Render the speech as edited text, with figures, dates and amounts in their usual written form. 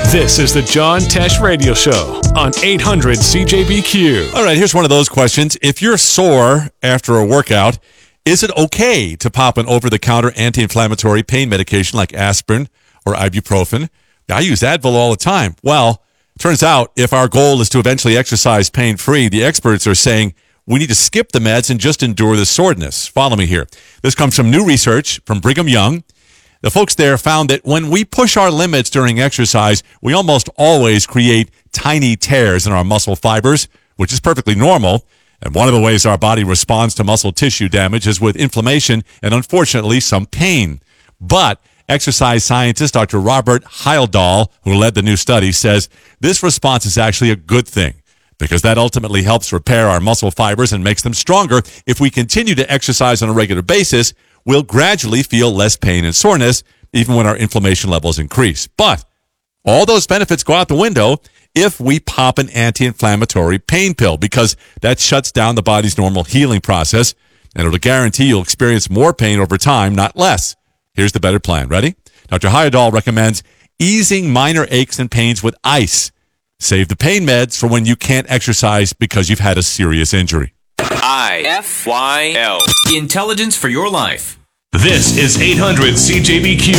This is the John Tesh Radio Show on 800 CJBQ. All right, here's one of those questions. If you're sore after a workout, is it okay to pop an over-the-counter anti-inflammatory pain medication like aspirin or ibuprofen? I use Advil all the time. Well, turns out if our goal is to eventually exercise pain-free, the experts are saying we need to skip the meds and just endure the soreness. Follow me here. This comes from new research from Brigham Young. The folks there found that when we push our limits during exercise, we almost always create tiny tears in our muscle fibers, which is perfectly normal. And one of the ways our body responds to muscle tissue damage is with inflammation and, unfortunately, some pain. But exercise scientist Dr. Robert Heyerdahl, who led the new study, says this response is actually a good thing because that ultimately helps repair our muscle fibers and makes them stronger. If we continue to exercise on a regular basis, we'll gradually feel less pain and soreness, even when our inflammation levels increase. But all those benefits go out the window if we pop an anti-inflammatory pain pill, because that shuts down the body's normal healing process, and it'll guarantee you'll experience more pain over time, not less. Here's the better plan. Ready? Dr. Heyerdahl recommends easing minor aches and pains with ice. Save the pain meds for when you can't exercise because you've had a serious injury. IFYL. Intelligence for your life. This is 800 CJBQ.